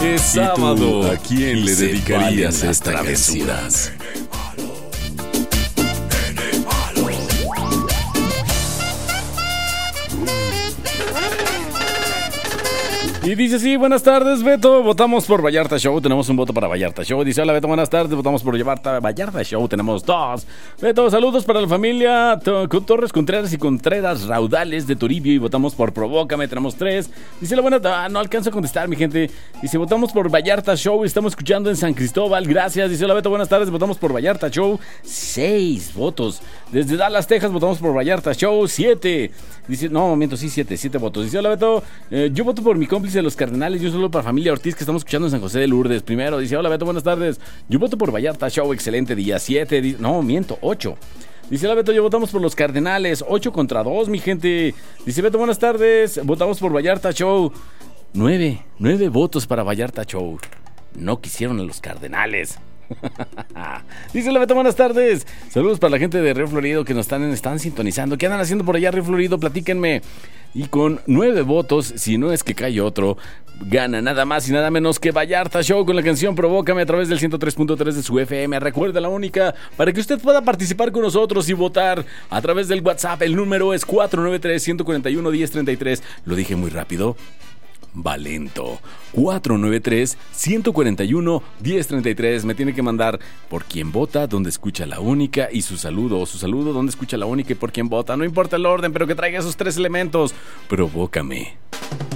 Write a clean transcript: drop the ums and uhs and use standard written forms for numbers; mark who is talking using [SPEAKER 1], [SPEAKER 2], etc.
[SPEAKER 1] Es sábado.
[SPEAKER 2] ¿A quién le dedicarías esta
[SPEAKER 1] travesura? Y dice así, buenas tardes, Beto, votamos por Vallarta Show, tenemos un voto para Vallarta Show. Dice, hola, Beto, buenas tardes, votamos por Vallarta Show, tenemos 2. Beto, saludos para la familia Torres, Contreras y Contreras Raudales de Toribio y votamos por Provócame, tenemos 3. Dice, la buena, no alcanzo a contestar, mi gente. Dice, votamos por Vallarta Show, estamos escuchando en San Cristóbal, gracias. Dice, hola, Beto, buenas tardes, votamos por Vallarta Show, 6 votos. Desde Dallas, Texas, votamos por Vallarta Show, 7. Dice, no, momento, sí, 7 votos. Dice, hola, Beto, yo voto por mi cómplice de los Cardenales y un saludo para familia Ortiz que estamos escuchando en San José de Lourdes. Primero, dice, hola, Beto, buenas tardes. Yo voto por Vallarta Show, excelente día. 7, no, miento, 8. Dice, hola, Beto, yo votamos por los Cardenales, 8 contra 2, mi gente. Dice, Beto, buenas tardes, votamos por Vallarta Show. 9 votos para Vallarta Show. No quisieron a los Cardenales. Dice la Beto, buenas tardes. Saludos para la gente de Río Florido que nos están sintonizando. ¿Qué andan haciendo por allá, Río Florido? Platíquenme. Y con 9 votos, si no es que cae otro, gana nada más y nada menos que Vallarta Show con la canción Provócame a través del 103.3 de su FM. Recuerda la única para que usted pueda participar con nosotros y votar a través del WhatsApp. El número es 493-141-1033. Lo dije muy rápido. Valento 493-141-1033. Me tiene que mandar por quién vota, dónde escucha la única y su saludo, dónde escucha la única y por quién vota. No importa el orden, pero que traiga esos 3 elementos. Provócame.